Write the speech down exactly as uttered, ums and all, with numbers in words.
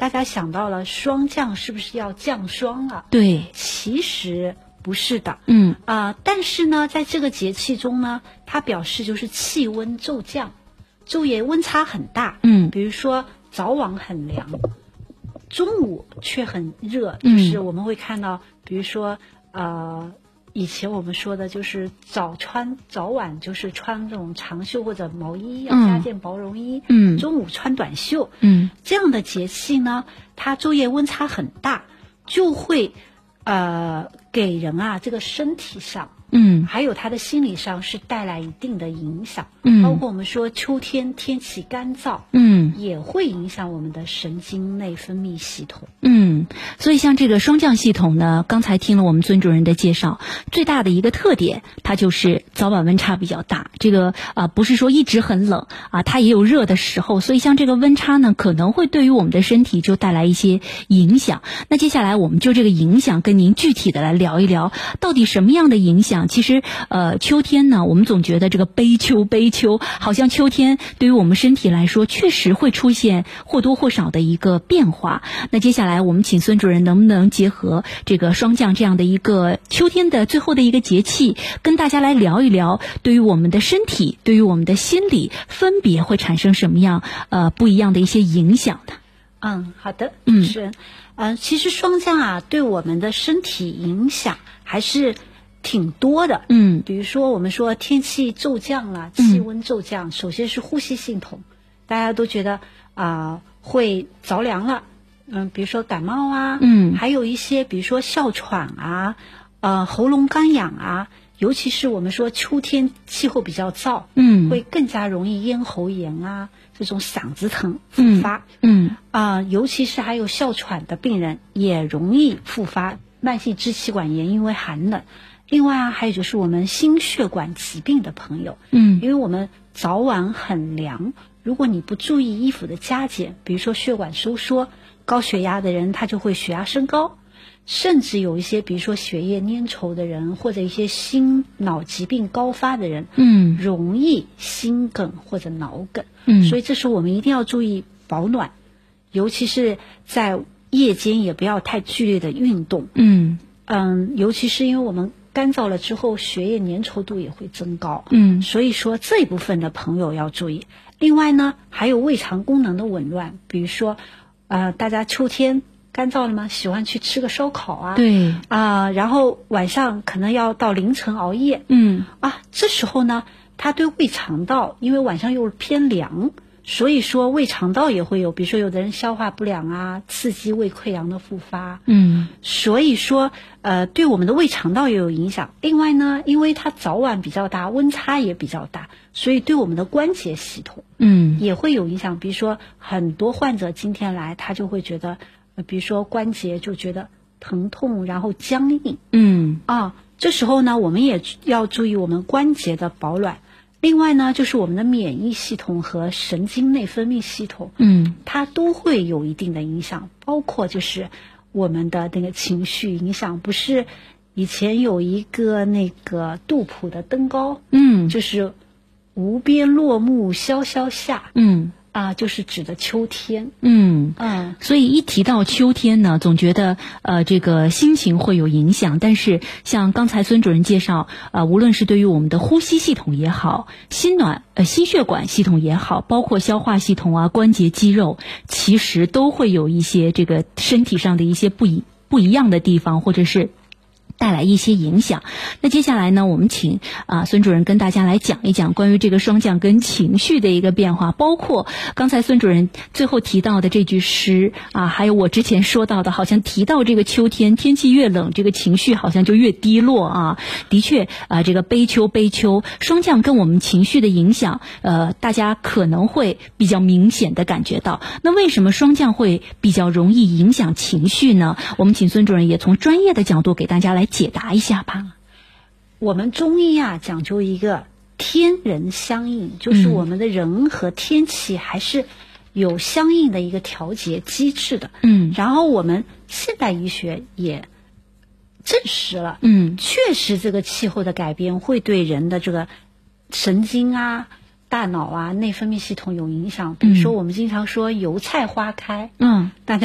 大家想到了霜降是不是要降霜了？ 对， 其实不是的。 嗯啊、呃，但是呢，在这个节气中呢，它表示就是气温骤降，昼夜温差很大。 嗯， 比如说早晚很凉，中午却很热，就是我们会看到，比如说呃。以前我们说的就是早穿早晚就是穿这种长袖或者毛衣，要加件薄绒衣。嗯，中午穿短袖。嗯，这样的节气呢，它昼夜温差很大，就会呃给人啊这个身体上，嗯，还有他的心理上是带来一定的影响。嗯，包括我们说秋天天气干燥，嗯，也会影响我们的神经内分泌系统。 嗯，所以像这个霜降系统呢，刚才听了我们孙主任的介绍，最大的一个特点，它就是早晚温差比较大。这个啊、呃，不是说一直很冷啊，它也有热的时候。所以像这个温差呢，可能会对于我们的身体就带来一些影响。那接下来我们就这个影响跟您具体的来聊一聊，到底什么样的影响？其实呃，秋天呢，我们总觉得这个悲秋悲秋，好像秋天对于我们身体来说，确实会出现或多或少的一个变化。那接下来我们请孙主任能不能结合这个霜降这样的一个秋天的最后的一个节气，跟大家来聊一聊，对于我们的身体，对于我们的心理，分别会产生什么样呃不一样的一些影响呢？ 嗯，好的，主持人，嗯、呃，其实霜降啊，对我们的身体影响还是挺多的。嗯，比如说我们说天气骤降了，气温骤降，嗯、首先是呼吸系统，大家都觉得啊、呃、会着凉了。嗯，比如说感冒啊，嗯，还有一些比如说哮喘啊，呃，喉咙干痒啊，尤其是我们说秋天气候比较燥，嗯，会更加容易咽喉炎啊，这种嗓子疼复发，嗯啊、呃，尤其是还有哮喘的病人也容易复发慢性支气管炎，因为寒冷。另外啊，还有就是我们心血管疾病的朋友，嗯，因为我们早晚很凉，如果你不注意衣服的加减，比如说血管收缩。高血压的人他就会血压升高，甚至有一些比如说血液粘稠的人，或者一些心脑疾病高发的人，嗯，容易心梗或者脑梗。嗯，所以这时候我们一定要注意保暖，尤其是在夜间也不要太剧烈的运动。嗯嗯，尤其是因为我们干燥了之后，血液粘稠度也会增高。嗯，所以说这一部分的朋友要注意。另外呢，还有胃肠功能的紊乱，比如说呃，大家秋天干燥了吗？喜欢去吃个烧烤啊？对啊、呃，然后晚上可能要到凌晨熬夜。嗯啊，这时候呢，它对胃肠道，因为晚上又偏凉，所以说胃肠道也会有，比如说有的人消化不良啊，刺激胃溃疡的复发。嗯，所以说呃，对我们的胃肠道也有影响。另外呢，因为它早晚比较大，温差也比较大，所以对我们的关节系统，嗯，也会有影响。比如说很多患者今天来，他就会觉得，呃，比如说关节就觉得疼痛，然后僵硬。嗯啊，这时候呢，我们也要注意我们关节的保暖。另外呢，就是我们的免疫系统和神经内分泌系统，嗯，它都会有一定的影响，包括就是我们的那个情绪影响。不是以前有一个那个杜甫的登高，嗯，就是无边落木萧萧下，嗯啊，就是指的秋天。嗯嗯， 所以一提到秋天呢，总觉得呃这个心情会有影响。但是像刚才孙主任介绍，呃，无论是对于我们的呼吸系统也好，心暖呃心血管系统也好，包括消化系统啊、关节、肌肉，其实都会有一些这个身体上的一些不一不一样的地方，或者是带来一些影响。那接下来呢，我们请啊、呃、孙主任跟大家来讲一讲关于这个霜降跟情绪的一个变化，包括刚才孙主任最后提到的这句诗啊，还有我之前说到的，好像提到这个秋天天气越冷，这个情绪好像就越低落啊。的确啊，这个悲秋悲秋，霜降跟我们情绪的影响，呃，大家可能会比较明显的感觉到。那为什么霜降会比较容易影响情绪呢？我们请孙主任也从专业的角度给大家来解答一下吧。 我们中医啊讲究一个天人相应，就是我们的人和天气还是有相应的一个调节机制的。嗯，然后我们现代医学也证实了，嗯，确实这个气候的改变会对人的这个神经啊、大脑啊、内分泌系统有影响。比如说我们经常说油菜花开，嗯，大家